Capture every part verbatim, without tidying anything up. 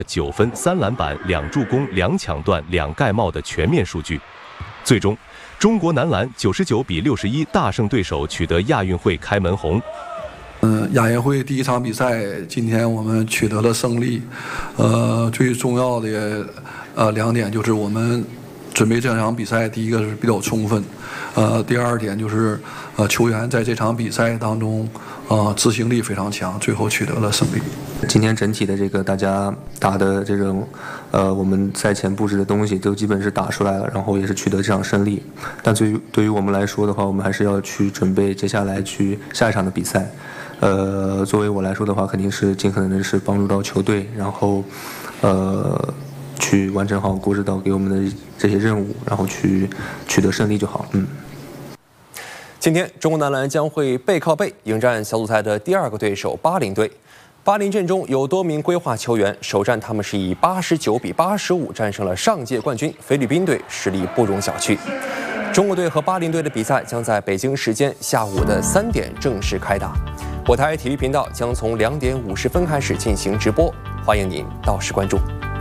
九分、三篮板、两助攻、两抢断、两盖帽的全面数据。最终，中国男篮九十九比六十一大胜对手，取得亚运会开门红。 嗯，亚运会第一场比赛，今天我们取得了胜利。呃，最重要的呃两点就是我们准备这场比赛，第一个是比较充分，呃，第二点就是呃球员在这场比赛当中，呃执行力非常强，最后取得了胜利。 今天整体的这个大家打的这种，呃，我们赛前布置的东西都基本是打出来了，然后也是取得这场胜利。但对于对于我们来说的话，我们还是要去准备接下来去下一场的比赛。呃，作为我来说的话，肯定是尽可能的是帮助到球队，然后，呃，去完成好国指导给我们的这些任务，然后去取得胜利就好。嗯。 今天中国男篮将会背靠背迎战小组赛的第二个对手巴林队。巴林阵中有多名归化球员，首战他们是以八十九比八十五战胜了上届冠军菲律宾队，实力不容小觑。中国队和巴林队的比赛将在北京时间下午的三点正式开打。我台体育频道将从两点五十分开始进行直播，欢迎您到时关注。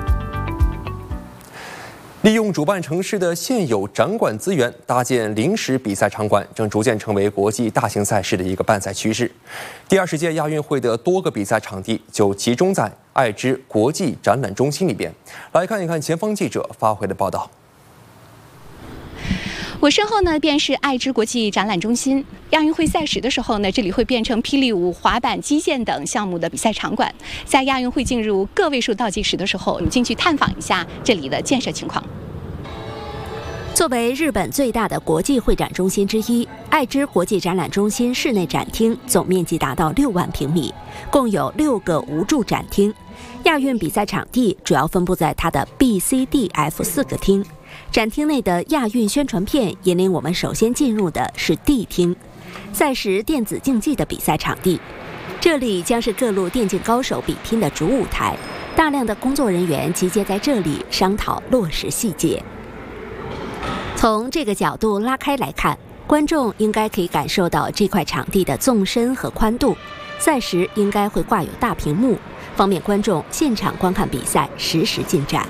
利用主办城市的现有场馆资源搭建临时比赛场馆，正逐渐成为国际大型赛事的一个办赛趋势。第二十届亚运会的多个比赛场地就集中在爱知国际展览中心里边。来看一看前方记者发回的报道。 我身后呢，便是爱知国际展览中心。亚运会赛时的时候呢，这里会变成霹雳舞、滑板、击剑等项目的比赛场馆。在亚运会进入个位数倒计时的时候，我们进去探访一下这里的建设情况。 作为日本最大的国际会展中心之一，爱知国际展览中心室内展厅总面积达到六万平米，共有六个无柱展厅。亚运比赛场地主要分布在它的 B、C、D、F 四个厅。展厅内的亚运宣传片引领我们首先进入的是 D 厅，赛时电子竞技的比赛场地。这里将是各路电竞高手比拼的主舞台，大量的工作人员集结在这里商讨落实细节。从这个角度拉开来看，观众应该可以感受到这块场地的纵深和宽度。赛时应该会挂有大屏幕，方便观众现场观看比赛实时进展。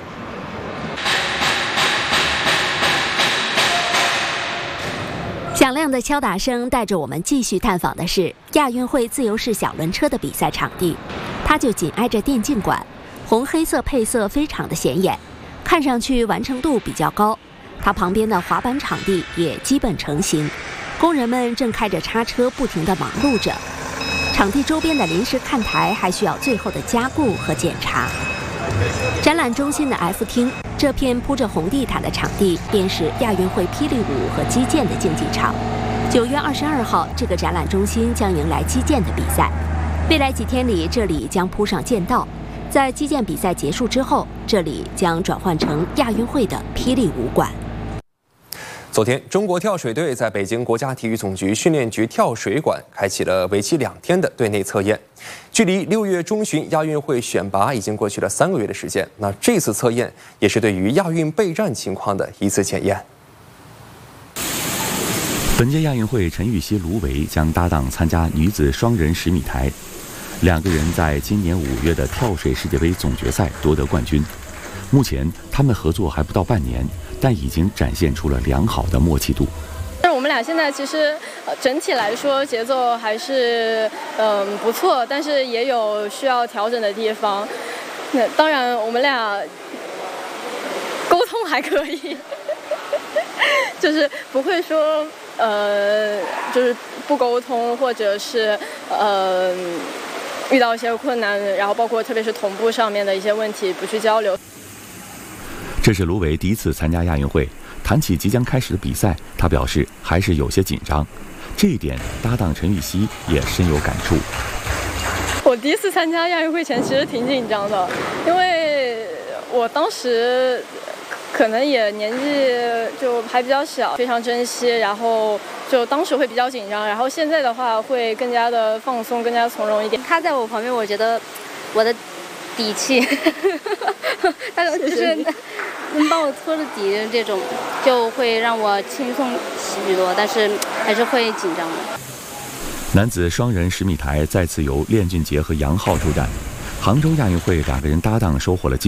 响亮的敲打声带着我们继续探访的是亚运会自由式小轮车的比赛场地，它就紧挨着电竞馆，红黑色配色非常的显眼，看上去完成度比较高。它旁边的滑板场地也基本成型，工人们正开着叉车不停地忙碌着。场地周边的临时看台还需要最后的加固和检查。展览中心的 F 厅，这片铺着红地毯的场地便是亚运会霹雳舞和击剑的竞技场。九月二十二号，这个展览中心将迎来击剑的比赛。未来几天里，这里将铺上剑道。在击剑比赛结束之后，这里将转换成亚运会的霹雳舞馆。 昨天，中国跳水队在北京国家体育总局训练局跳水馆开启了为期两天的队内测验。距离六月中旬亚运会选拔已经过去了三个月的时间，那这次测验也是对于亚运备战情况的一次检验。 本届亚运会，陈芋汐、卢维将搭档参加女子双人十米台，两个人在今年五月的跳水世界杯总决赛夺得冠军。目前他们合作还不到半年，但已经展现出了良好的默契度。 但是我们俩现在其实呃整体来说节奏还是嗯、呃、不错，但是也有需要调整的地方。那当然我们俩沟通还可以，就是不会说呃就是不沟通，或者是呃遇到一些困难，然后包括特别是同步上面的一些问题不去交流。 这是卢维第一次参加亚运会，谈起即将开始的比赛，他表示还是有些紧张。这一点，搭档陈芋汐也深有感触。 我第一次参加亚运会前其实挺紧张的，因为我当时可能也年纪就还比较小，非常珍惜，然后就当时会比较紧张，然后现在的话会更加的放松，更加从容一点。 他在我旁边，我觉得我的底气，他就是能帮我托着底，这种就会让我轻松许多，但是还是会紧张的。 男子双人十米台再次由练俊杰和杨昊出战，杭州亚运会两个人搭档收获了金。